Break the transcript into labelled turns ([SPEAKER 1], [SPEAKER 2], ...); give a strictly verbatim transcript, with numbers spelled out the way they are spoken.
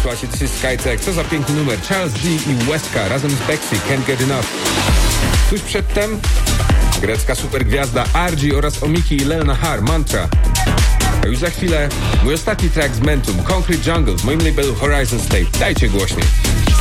[SPEAKER 1] Słuchajcie, this is Skytech. Co za piękny numer. Charles D. i Westka razem z Bexy, Can't Get Enough. Tuż przedtem grecka supergwiazda R G oraz Omiki i Lena Har, Mantra. A już za chwilę mój ostatni track z Mentum, Concrete Jungle w moim labelu Horizon State. Dajcie głośniej.